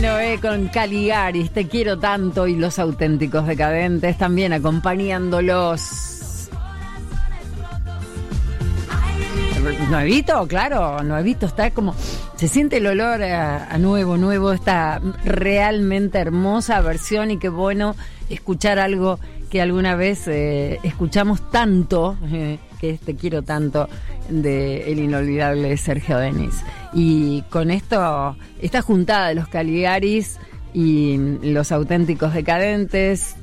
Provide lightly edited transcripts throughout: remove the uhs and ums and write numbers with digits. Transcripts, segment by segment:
Bueno, con Caligaris, Te quiero tanto, y Los Auténticos Decadentes también acompañándolos. Nuevito, claro, nuevito, está como... Se siente el olor a nuevo, esta realmente hermosa versión, y qué bueno escuchar algo que alguna vez escuchamos tanto, que es Te quiero tanto, de el inolvidable Sergio Denis. Y con esto, esta juntada de los Caligaris y Los Auténticos Decadentes,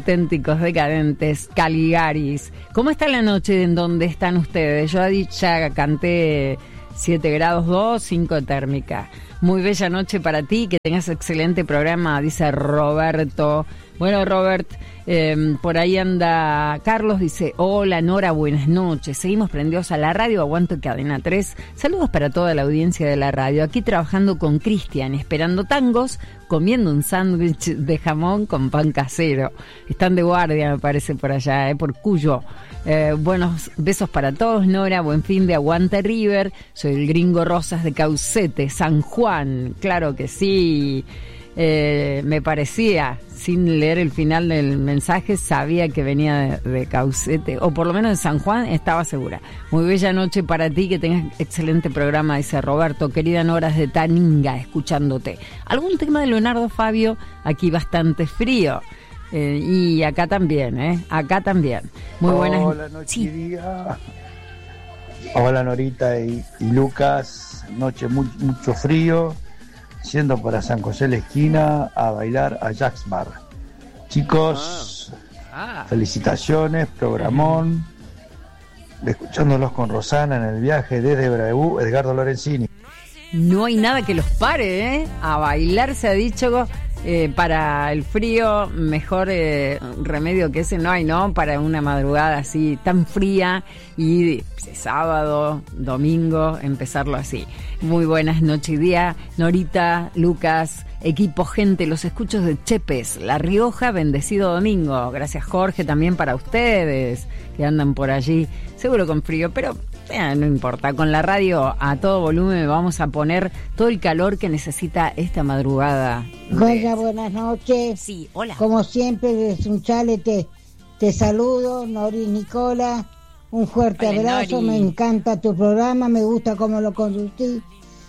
Caligaris. ¿Cómo está la noche en donde están ustedes? Yo ya canté 7 grados 2, 5 térmica. Muy bella noche para ti, que tengas excelente programa, dice Roberto. Bueno, Robert, por ahí anda Carlos, dice: hola Nora, buenas noches. Seguimos prendidos a la radio, aguanto Cadena 3. Saludos para toda la audiencia de la radio. Aquí trabajando con Cristian, esperando tangos, comiendo un sándwich de jamón con pan casero. Están de guardia, me parece, por allá, por Cuyo. Buenos besos para todos, Nora. Buen fin de aguante River. Soy el Gringo Rosas de Caucete, San Juan. Claro que sí. Me parecía, sin leer el final del mensaje, sabía que venía de Caucete, o por lo menos de San Juan, estaba segura. Muy bella noche para ti, que tengas excelente programa, dice Roberto. Querida Nora, de Taninga, escuchándote. ¿Algún tema de Leonardo Fabio? Aquí bastante frío. Y acá también, acá también. Muy buenas. Hola, noche y día. Hola, Norita y Lucas. Noche mucho frío. Yendo para San José la esquina a bailar a Jack's Bar. Chicos, felicitaciones, programón. Escuchándolos con Rosana en el viaje desde Braebú, Edgardo Lorenzini. No hay nada que los pare, a bailar, se ha dicho. Para el frío, mejor remedio que ese no hay, ¿no? Para una madrugada así tan fría, y sábado, domingo, empezarlo así. Muy buenas noches y día, Norita, Lucas, equipo, gente, los escuchos de Chepes, La Rioja, bendecido domingo. Gracias, Jorge, también para ustedes que andan por allí, seguro con frío, pero no importa, con la radio a todo volumen vamos a poner todo el calor que necesita esta madrugada. Hola, buenas noches. Sí, hola. Como siempre, desde Sunchale te saludo, Nori Nicola. Un fuerte abrazo, Nori. Me encanta tu programa, me gusta cómo lo conducís.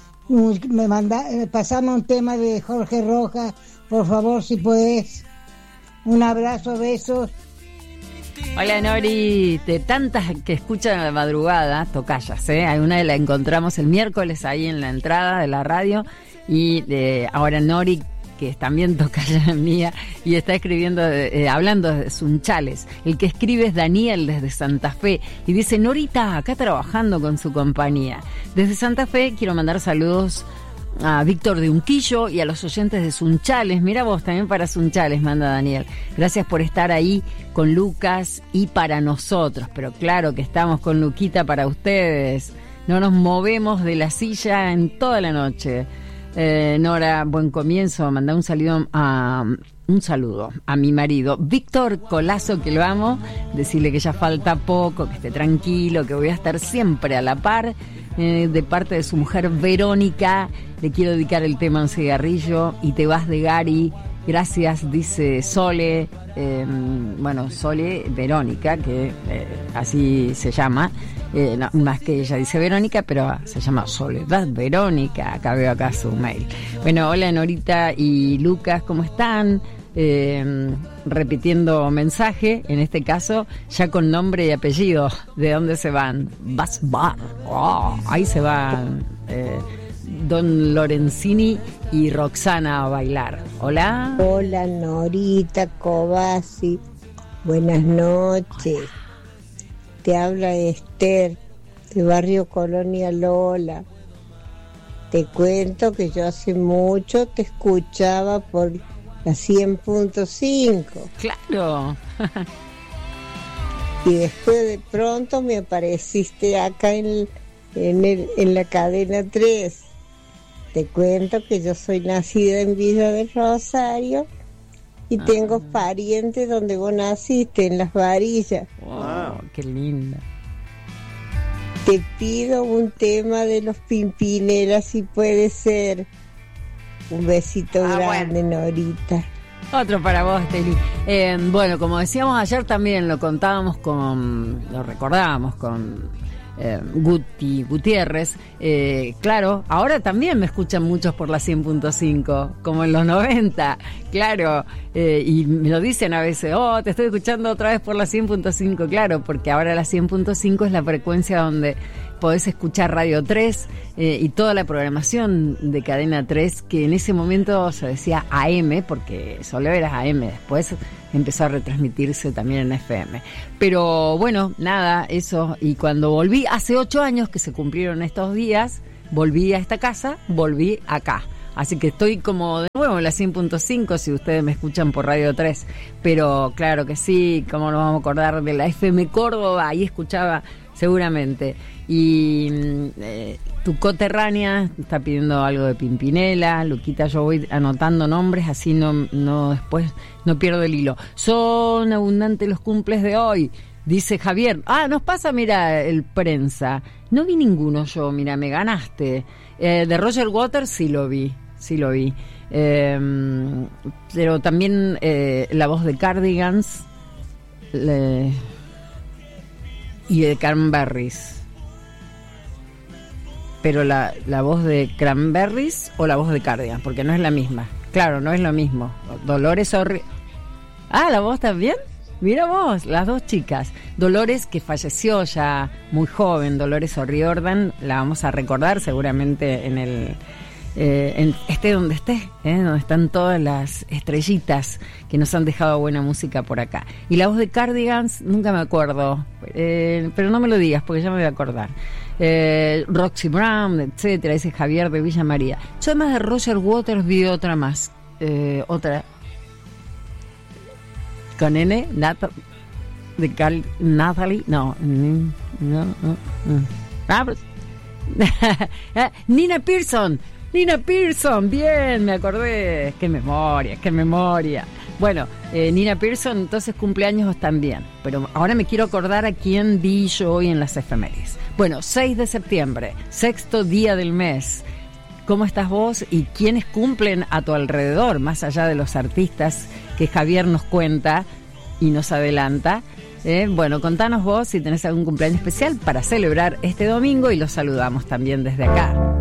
Pasame un tema de Jorge Rojas, por favor, si podés. Un abrazo, besos. Hola Nori, de tantas que escuchan a la madrugada, tocayas, hay una la encontramos el miércoles ahí en la entrada de la radio, y ahora Nori, que es también tocaya mía, y está escribiendo, hablando de Sunchales. El que escribe es Daniel desde Santa Fe, y dice: Norita, acá trabajando con su compañía. Desde Santa Fe quiero mandar saludos a Víctor de Unquillo y a los oyentes de Sunchales. Mira vos, también para Sunchales manda Daniel. Gracias por estar ahí con Lucas y para nosotros. Pero claro que estamos con Luquita para ustedes. No nos movemos de la silla en toda la noche. Nora, buen comienzo. Mandá un saludo a mi marido Víctor Colazo, que lo amo. Decirle que ya falta poco, que esté tranquilo, que voy a estar siempre a la par. De parte de su mujer Verónica, le quiero dedicar el tema Un cigarrillo y Te vas de Gary. Gracias, dice Sole. Sole Verónica, que así se llama. No, más que ella dice Verónica, pero se llama Soledad Verónica. Acá veo su mail. Bueno, hola Norita y Lucas, ¿cómo están? Repitiendo mensaje, en este caso ya con nombre y apellido. ¿De dónde se van? Bass Bar. Ahí se van Don Lorenzini y Roxana a bailar. Hola. Hola Norita Cobasi, buenas noches. Te habla Esther de Barrio Colonia Lola. Te cuento que yo hace mucho te escuchaba por la 100.5. Claro. Y después de pronto me apareciste acá en la cadena 3. Te cuento que yo soy nacida en Villa del Rosario y tengo parientes donde vos naciste, en Las Varillas. Wow, qué linda. Te pido un tema de los Pimpinela, si puede ser. Un besito grande, bueno. Norita. Otro para vos, Teli. Bueno, como decíamos ayer también, lo recordábamos con Guti Gutiérrez. Claro, ahora también me escuchan muchos por la 100.5, como en los 90, claro, y me lo dicen a veces, te estoy escuchando otra vez por la 100.5, claro, porque ahora la 100.5 es la frecuencia donde podés escuchar Radio 3 y toda la programación de Cadena 3, que en ese momento se decía AM, porque solo era AM, después empezó a retransmitirse también en FM. Pero bueno, nada, eso. Y cuando volví, hace 8 años que se cumplieron estos días, volví a esta casa, volví acá. Así que estoy como de nuevo en la 100.5 si ustedes me escuchan por Radio 3. Pero claro que sí, cómo nos vamos a acordar de la FM Córdoba, ahí escuchaba seguramente. Y tu coterránea está pidiendo algo de Pimpinela. Luquita, yo voy anotando nombres, así no después no pierdo el hilo. Son abundantes los cumples de hoy, dice Javier. Nos pasa, mira, el prensa. No vi ninguno yo, mira, me ganaste. De Roger Waters sí lo vi. Pero también la voz de Cardigans y de Cranberries. Pero la voz de Cranberries o la voz de Cardigans, porque no es la misma. Claro, no es lo mismo. Dolores la voz también. Mira vos, las dos chicas. Dolores, que falleció ya muy joven, Dolores O'Riordan, la vamos a recordar seguramente en el donde están todas las estrellitas que nos han dejado buena música por acá. Y la voz de Cardigans, nunca me acuerdo, pero no me lo digas porque ya me voy a acordar. Roxy Brown, etcétera, ese Javier de Villa María. Yo además de Roger Waters vi otra más, otra con N, Natalie, Nina Pearson, bien, me acordé, qué memoria. Bueno, Nina Pearson entonces cumpleaños también, pero ahora me quiero acordar a quién vi yo hoy en las efemérides. Bueno, 6 de septiembre, 6º día del mes. ¿Cómo estás vos y quiénes cumplen a tu alrededor, más allá de los artistas que Javier nos cuenta y nos adelanta? Bueno, contanos vos si tenés algún cumpleaños especial para celebrar este domingo y los saludamos también desde acá.